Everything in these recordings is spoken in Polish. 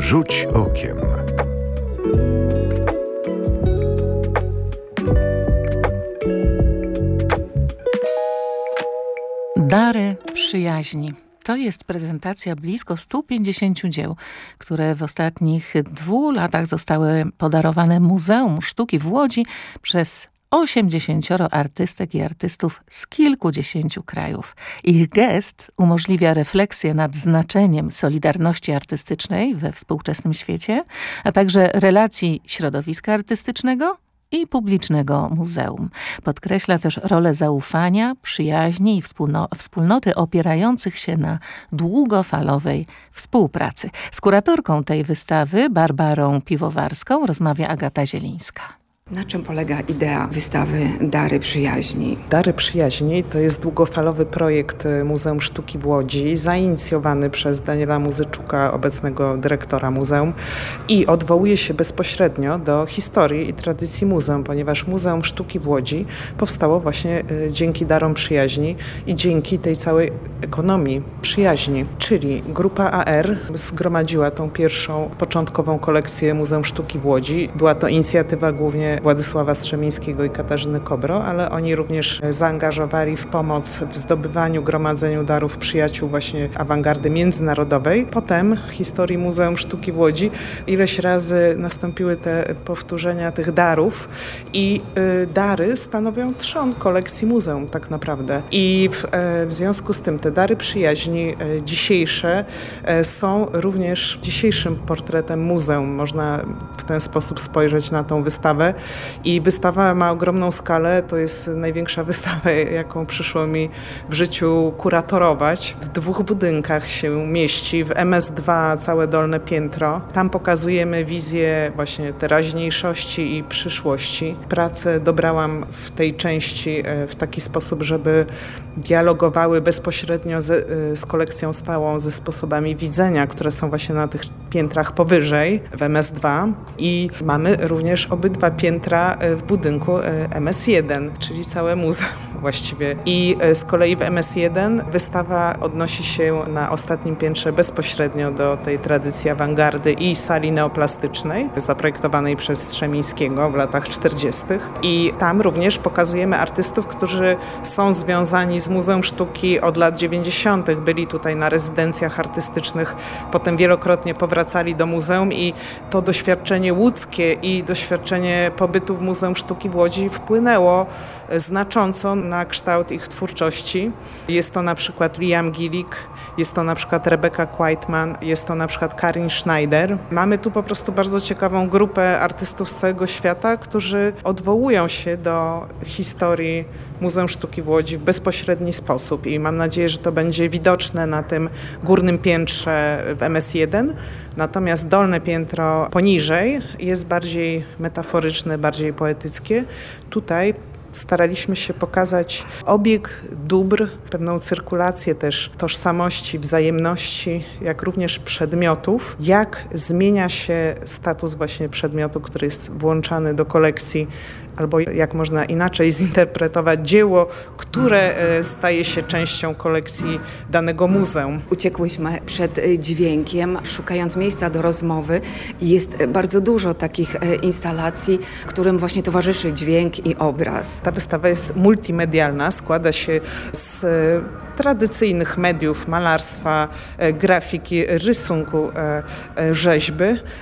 Rzuć okiem. Dary przyjaźni. To jest prezentacja blisko 150 dzieł, które w ostatnich 2 latach zostały podarowane Muzeum Sztuki w Łodzi przez 80 artystek i artystów z kilkudziesięciu krajów. Ich gest umożliwia refleksję nad znaczeniem solidarności artystycznej we współczesnym świecie, a także relacji środowiska artystycznego i publicznego muzeum. Podkreśla też rolę zaufania, przyjaźni i wspólnoty opierających się na długofalowej współpracy. Z kuratorką tej wystawy, Barbarą Piwowarską, rozmawia Agata Zielińska. Na czym polega idea wystawy Dary Przyjaźni? Dary Przyjaźni to jest długofalowy projekt Muzeum Sztuki w Łodzi, zainicjowany przez Daniela Muzyczuka, obecnego dyrektora muzeum, i odwołuje się bezpośrednio do historii i tradycji muzeum, ponieważ Muzeum Sztuki w Łodzi powstało właśnie dzięki Darom Przyjaźni i dzięki tej całej ekonomii przyjaźni, czyli grupa AR zgromadziła tą pierwszą początkową kolekcję Muzeum Sztuki w Łodzi. Była to inicjatywa głównie Władysława Strzemińskiego i Katarzyny Kobro, ale oni również zaangażowali w pomoc w zdobywaniu, gromadzeniu darów przyjaciół właśnie awangardy międzynarodowej. Potem w historii Muzeum Sztuki w Łodzi ileś razy nastąpiły te powtórzenia tych darów i dary stanowią trzon kolekcji muzeum tak naprawdę. I w związku z tym te dary przyjaźni dzisiejsze są również dzisiejszym portretem muzeum. Można w ten sposób spojrzeć na tą wystawę. I wystawa ma ogromną skalę, to jest największa wystawa, jaką przyszło mi w życiu kuratorować. W 2 budynkach się mieści, w MS2 całe dolne piętro. Tam pokazujemy wizję właśnie teraźniejszości i przyszłości. Pracę dobrałam w tej części w taki sposób, żeby dialogowały bezpośrednio z kolekcją stałą, ze sposobami widzenia, które są właśnie na tych piętrach powyżej w MS2 i mamy również obydwa piętra w budynku MS1, czyli całe muzeum właściwie. I z kolei w MS1 wystawa odnosi się na ostatnim piętrze bezpośrednio do tej tradycji awangardy i sali neoplastycznej, zaprojektowanej przez Strzemińskiego w latach 40. I tam również pokazujemy artystów, którzy są związani z Muzeum Sztuki od lat 90. Byli tutaj na rezydencjach artystycznych, potem wielokrotnie powracali do muzeum i to doświadczenie łódzkie i doświadczenie pobytu w Muzeum Sztuki w Łodzi wpłynęło znacząco na kształt ich twórczości. Jest to na przykład Liam Gillick, jest to na przykład Rebecca Quaitman, jest to na przykład Karin Schneider. Mamy tu po prostu bardzo ciekawą grupę artystów z całego świata, którzy odwołują się do historii Muzeum Sztuki w Łodzi w bezpośredni sposób i mam nadzieję, że to będzie widoczne na tym górnym piętrze w MS1. Natomiast dolne piętro poniżej jest bardziej metaforyczne, bardziej poetyckie. Tutaj staraliśmy się pokazać obieg dóbr, pewną cyrkulację też tożsamości, wzajemności, jak również przedmiotów, jak zmienia się status właśnie przedmiotu, który jest włączany do kolekcji, albo jak można inaczej zinterpretować dzieło, które staje się częścią kolekcji danego muzeum. Uciekłyśmy przed dźwiękiem, szukając miejsca do rozmowy. Jest bardzo dużo takich instalacji, którym właśnie towarzyszy dźwięk i obraz. Ta wystawa jest multimedialna, składa się z tradycyjnych mediów, malarstwa, grafiki, rysunku, rzeźby,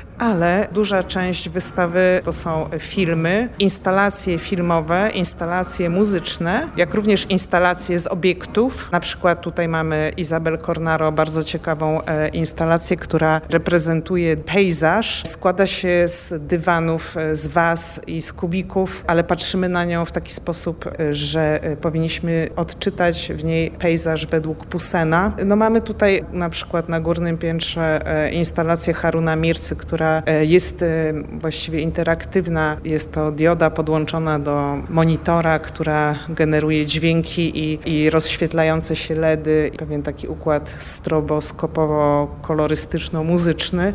ale duża część wystawy to są filmy, instalacje filmowe, instalacje muzyczne, jak również instalacje z obiektów. Na przykład tutaj mamy Izabel Cornaro, bardzo ciekawą instalację, która reprezentuje pejzaż. Składa się z dywanów, z was i z kubików, ale patrzymy na nią w taki sposób, że powinniśmy odczytać w niej pejzaż według Poussena. No mamy tutaj na przykład na górnym piętrze instalację Haruna Mircy, która jest właściwie interaktywna. Jest to dioda podłączona do monitora, która generuje dźwięki i rozświetlające się LEDy. Pewien taki układ stroboskopowo-kolorystyczno-muzyczny.